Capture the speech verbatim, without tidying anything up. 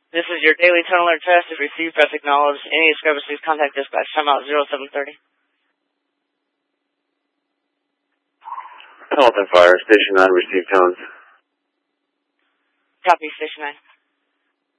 This is your daily tone alert test. If received, press acknowledge. Any discrepancies, contact dispatch. Timeout zero seven thirty. Hamilton Fire, Station nine, receive tones. Copy, Station nine.